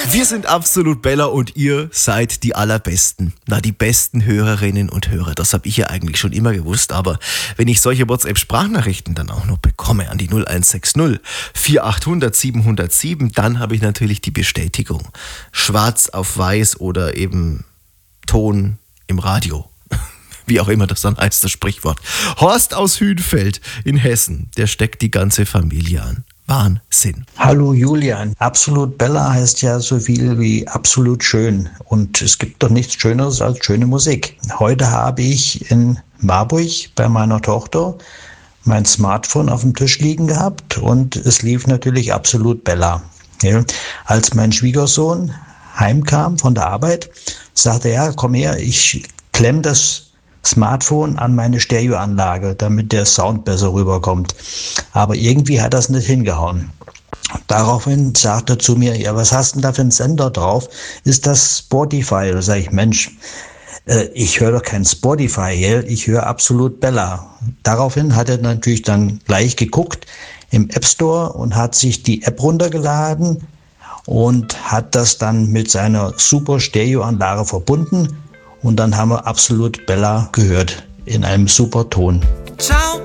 Wir sind absolut Bella und ihr seid die allerbesten. Na, die besten Hörerinnen und Hörer. Das habe ich ja eigentlich schon immer gewusst. Aber wenn ich solche WhatsApp-Sprachnachrichten dann auch noch bekomme an die 0160 4800 707, dann habe ich natürlich die Bestätigung. Schwarz auf weiß oder eben Ton im Radio. Wie auch immer das dann heißt, das Sprichwort. Horst aus Hünfeld in Hessen, der steckt die ganze Familie an. Wahnsinn. Hallo Julian. Absolut Bella heißt ja so viel wie absolut schön. Und es gibt doch nichts Schöneres als schöne Musik. Heute habe ich in Marburg bei meiner Tochter mein Smartphone auf dem Tisch liegen gehabt und es lief natürlich absolut Bella. Ja, als mein Schwiegersohn heimkam von der Arbeit, sagte er, komm her, ich klemm das Smartphone an meine Stereoanlage, damit der Sound besser rüberkommt. Aber irgendwie hat das nicht hingehauen. Daraufhin sagte er zu mir, ja, was hast denn da für einen Sender drauf? Ist das Spotify? Da sage ich, Mensch, ich höre doch kein Spotify, ich höre absolut Bella. Daraufhin hat er natürlich dann gleich geguckt im App Store und hat sich die App runtergeladen und hat das dann mit seiner super Stereoanlage verbunden. Und dann haben wir absolut Bella gehört in einem super Ton. Ciao